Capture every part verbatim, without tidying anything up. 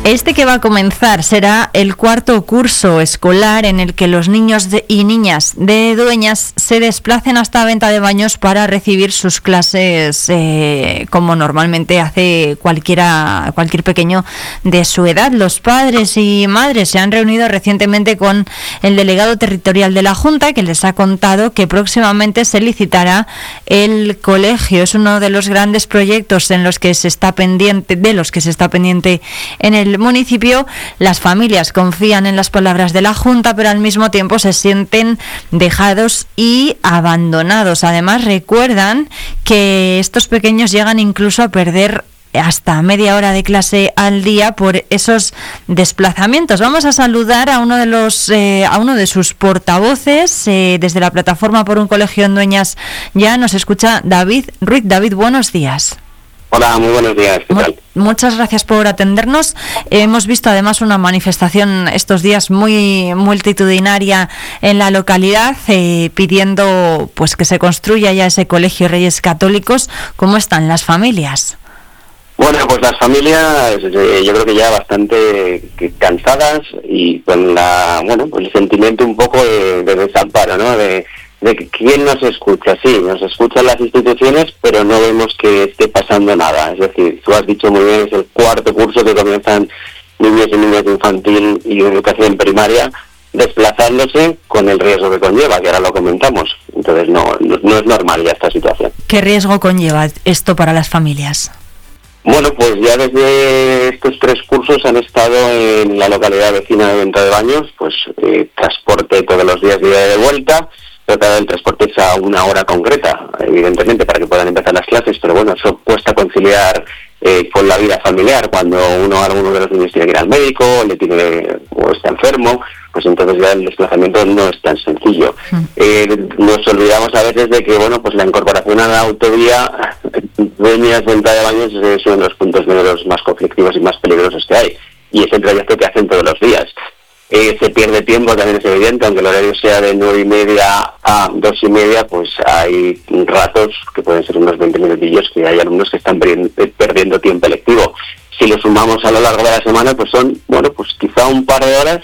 Este que va a comenzar será el cuarto curso escolar en el que los niños de, y niñas de Dueñas se desplacen hasta Venta de Baños para recibir sus clases eh, como normalmente hace cualquiera, cualquier pequeño de su edad. Los padres y madres se han reunido recientemente con el delegado territorial de la Junta, que les ha contado que próximamente se licitará el colegio. Es uno de los grandes proyectos en los que se está pendiente, de los que se está pendiente en el municipio. Las familias confían en las palabras de la Junta, pero al mismo tiempo se sienten dejados y abandonados. Además, recuerdan que estos pequeños llegan incluso a perder hasta media hora de clase al día por esos desplazamientos. Vamos a saludar a uno de los eh, a uno de sus portavoces eh, desde la plataforma por un colegio en Dueñas. Ya nos escucha David Ruiz. David, buenos días. Hola, muy buenos días. ¿Qué tal? Muchas gracias por atendernos. Eh, hemos visto además una manifestación estos días muy multitudinaria en la localidad eh, pidiendo pues que se construya ya ese colegio Reyes Católicos. ¿Cómo están las familias? Bueno, pues las familias eh, yo creo que ya bastante cansadas y con la bueno pues el sentimiento un poco de, de desamparo, ¿no? De, de que quién nos escucha. Sí, nos escuchan las instituciones, pero no vemos que esté pasando nada. Es decir, tú has dicho muy bien, es el cuarto curso que comienzan niños y niñas de infantil y educación primaria desplazándose con el riesgo que conlleva, que ahora lo comentamos. Entonces no, no, no es normal ya esta situación. ¿Qué riesgo conlleva esto para las familias? Bueno, pues ya desde estos tres cursos han estado en la localidad vecina de Venta de Baños, pues eh, transporte todos los días de ida y de vuelta. Tratar el transporte es a una hora concreta, evidentemente, para que puedan empezar las clases, pero bueno, eso cuesta conciliar eh, con la vida familiar. Cuando uno, alguno de los niños tiene que ir al médico, le tiene o está enfermo, pues entonces ya el desplazamiento no es tan sencillo. Mm. Eh, nos olvidamos a veces de que, bueno, pues la incorporación a la autovía Dueñas, Venta de Baños es uno de los puntos de los más conflictivos y más peligrosos que hay, y es el trayecto que hacen todos los días. Eh, se pierde tiempo, también es evidente, aunque el horario sea de nueve y media a dos y media, pues hay ratos que pueden ser unos veinte minutillos que hay alumnos que están perdiendo, perdiendo tiempo lectivo. Si lo sumamos a lo largo de la semana, pues son, bueno, pues quizá un par de horas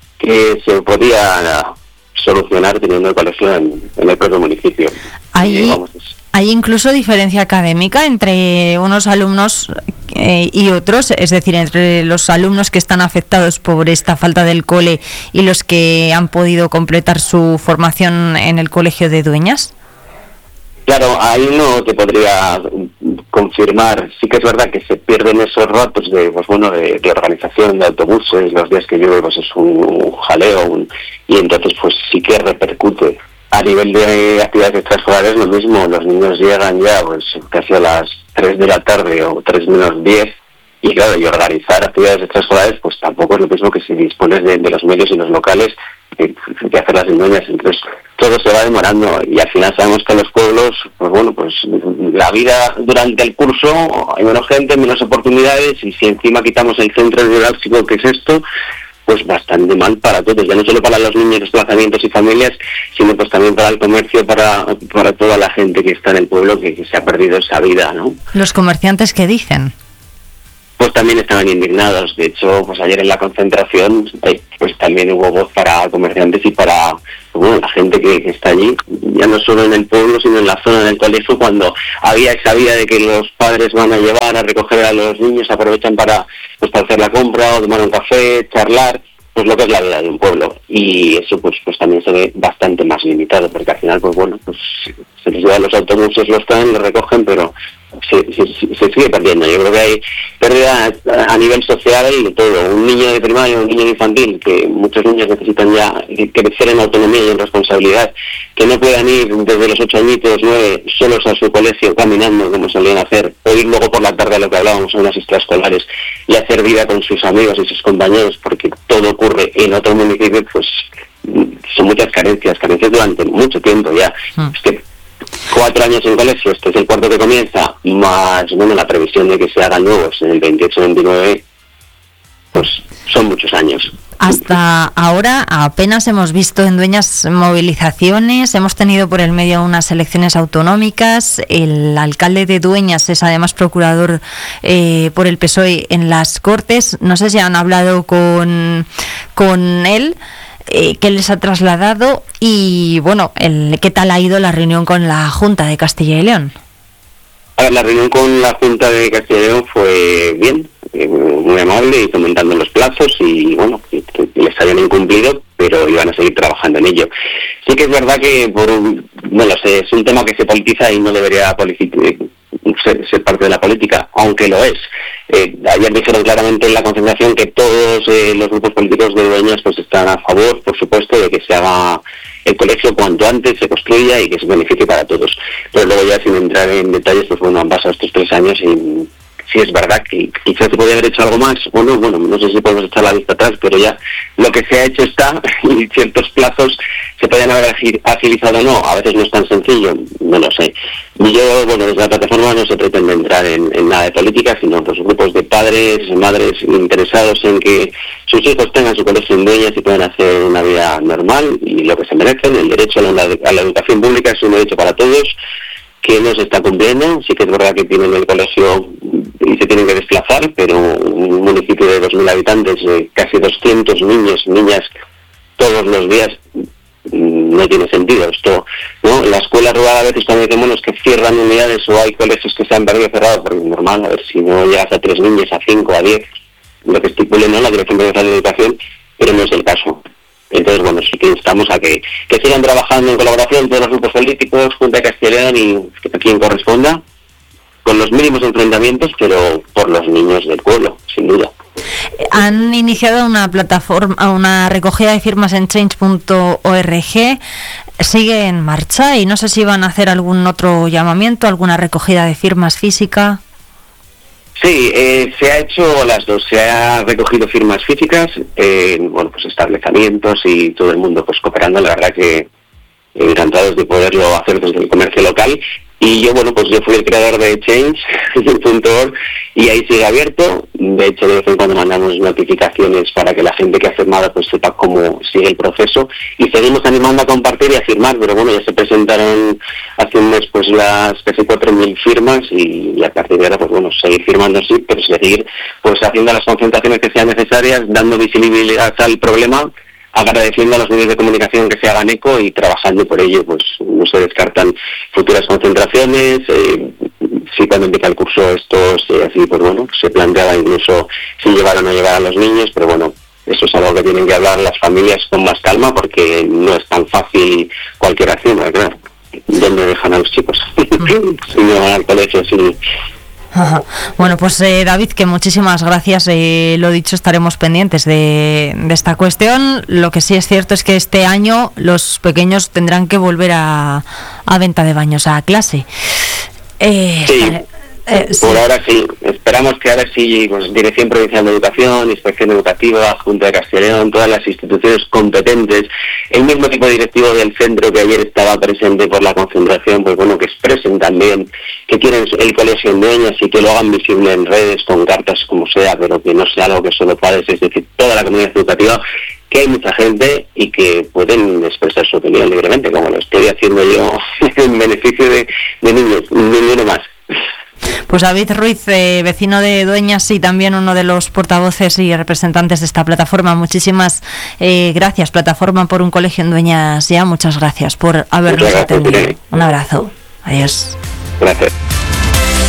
que se podía solucionar teniendo el colegio en, en el propio municipio. Ahí, eh, vamos, es... ¿Hay incluso diferencia académica entre unos alumnos eh, y otros? Es decir, entre los alumnos que están afectados por esta falta del cole y los que han podido completar su formación en el colegio de Dueñas. Claro, ahí no te podría confirmar. Sí que es verdad que se pierden esos ratos de, pues bueno, de, de organización de autobuses, los días que llueve pues es un, un jaleo, un, y entonces pues sí que repercute. A nivel de actividades extraescolares lo mismo, los niños llegan ya pues casi a las tres de la tarde o tres menos diez, y claro, y organizar actividades extraescolares pues tampoco es lo mismo que si dispones de, de los medios y los locales que, que hacerlas en Dueñas. Entonces todo se va demorando y al final sabemos que en los pueblos, pues bueno, pues la vida durante el curso hay menos gente, menos oportunidades, y si encima quitamos el centro neurálgico que es esto, pues bastante mal para todos, ya no solo para los niños, desplazamientos y familias, sino pues también para el comercio, para para toda la gente que está en el pueblo, que, que se ha perdido esa vida, ¿no? ¿Los comerciantes qué dicen? Pues también estaban indignados. De hecho, pues ayer en la concentración eh, pues también hubo voz para comerciantes y para bueno, la gente que, que está allí, ya no solo en el pueblo, sino en la zona del colegio, cuando había esa vida de que los padres van a llevar a recoger a los niños, aprovechan para pues para hacer la compra o tomar un café, charlar, pues lo que es la vida de un pueblo. Y eso pues pues también se ve bastante más limitado, porque al final pues bueno, pues se les llevan los autobuses, los traen, los recogen, pero se, se, se sigue perdiendo. Yo creo que hay pérdida a nivel social y de todo. Un niño de primaria, un niño de infantil, que muchos niños necesitan ya crecer en autonomía y en responsabilidad, que no puedan ir desde los ocho añitos, nueve, solos a su colegio caminando como solían hacer, o ir luego por la tarde a lo que hablábamos en las extraescolares y hacer vida con sus amigos y sus compañeros, porque todo ocurre en otro municipio, pues son muchas carencias, carencias durante mucho tiempo ya. Mm. Es que cuatro años en colegio, este es el cuarto que comienza, más bueno la previsión de que se hagan nuevos en el veintiocho veintinueve, pues son muchos años. Hasta ahora apenas hemos visto en Dueñas movilizaciones, hemos tenido por el medio unas elecciones autonómicas, el alcalde de Dueñas es además procurador eh, por el P S O E en las Cortes. No sé si han hablado con, con él, eh, qué les ha trasladado y bueno, el, qué tal ha ido la reunión con la Junta de Castilla y León. A ver, la reunión con la Junta de Castilla y León fue bien, eh, muy amable y comentando los plazos y bueno, que, que les habían incumplido, pero iban a seguir trabajando en ello. Sí que es verdad que por un, no lo sé, es un tema que se politiza y no debería politici- ser, ser parte de la política, aunque lo es. Eh, ayer dijeron claramente en la concentración que todos eh, los grupos políticos de Dueñas pues están a favor, por supuesto, de que se haga el colegio cuanto antes, se construya y que se beneficie para todos. Pero luego ya sin entrar en detalles, pues bueno, han pasado estos tres años y sí es verdad que quizás se podría haber hecho algo más, o no, bueno, no sé si podemos echar la vista atrás, pero ya lo que se ha hecho está y ciertos plazos se podrían haber agilizado o no, a veces no es tan sencillo, no lo sé. Y yo, bueno, desde la plataforma no se pretende entrar en, en nada de política, sino pues grupos de padres, madres interesados en que sus hijos tengan su colegio en Dueñas y puedan hacer una vida normal y lo que se merecen. El derecho a la, a la educación pública es un derecho para todos, que no se está cumpliendo. Sí que es verdad que tienen el colegio y se tienen que desplazar, pero un municipio de dos mil habitantes, eh, casi doscientos niños y niñas todos los días, no tiene sentido esto, ¿no? En la escuela rural a veces cuando decimos bueno, que cierran unidades o hay colegios que se han perdido cerrados, porque es normal, a ver si no llegas a tres niños, a cinco, a diez, lo que estipule, ¿no?, la Dirección Provincial de Educación, pero no es el caso. Entonces, bueno, sí que instamos a que, que sigan trabajando en colaboración todos los grupos políticos, Junta de Castilla y León y a quien corresponda, con los mínimos enfrentamientos, pero por los niños del pueblo, sin duda. Han iniciado una plataforma, una recogida de firmas en change punto org, sigue en marcha y no sé si van a hacer algún otro llamamiento, alguna recogida de firmas física. Sí, eh, se ha hecho las dos, se ha recogido firmas físicas, eh, bueno, pues establecimientos y todo el mundo pues cooperando, la verdad que encantados de poderlo hacer desde el comercio local. Y yo, bueno, pues yo fui el creador de change punto org y ahí sigue abierto. De hecho, de vez en cuando mandamos notificaciones para que la gente que ha firmado pues sepa cómo sigue el proceso. Y seguimos animando a compartir y a firmar, pero bueno, ya se presentaron hace un mes pues las casi cuatro mil firmas y, y a partir de ahora, pues bueno, seguir firmando sí, pero seguir pues haciendo las concentraciones que sean necesarias, dando visibilidad al problema, agradeciendo a los medios de comunicación que se hagan eco y trabajando por ello. Pues no se descartan futuras concentraciones, eh, si cuando empieza el curso esto se así, pues bueno, se planteaba incluso si llevar o no llevar a los niños, pero bueno, eso es algo que tienen que hablar las familias con más calma porque no es tan fácil cualquier acción, claro, ¿dónde dejan a los chicos? Si no van al colegio, sí. Ajá. Bueno, pues eh, David, que muchísimas gracias, eh, lo dicho, estaremos pendientes de, de esta cuestión. Lo que sí es cierto es que este año los pequeños tendrán que volver a, a venta de baños, a clase. Eh, sí. eh, eh, Por sí. ahora sí, esperamos que ahora sí, pues, Dirección Provincial de Educación, Inspección Educativa, Junta de Castilla y León, todas las instituciones competentes, el mismo tipo directivo del centro que ayer estaba presente por la concentración, pues bueno, que expresen también que quieren el colegio en Dueñas y que lo hagan visible en redes, con cartas, como sea, pero que no sea algo que solo padres, es decir, toda la comunidad educativa, que hay mucha gente y que pueden expresar su opinión libremente, como lo estoy haciendo yo en beneficio de, de niños, ninguno más. Pues David Ruiz, eh, vecino de Dueñas y también uno de los portavoces y representantes de esta plataforma, muchísimas eh, gracias, Plataforma por un Colegio en Dueñas ya, muchas gracias por habernos atendido. Un abrazo, adiós. Gracias.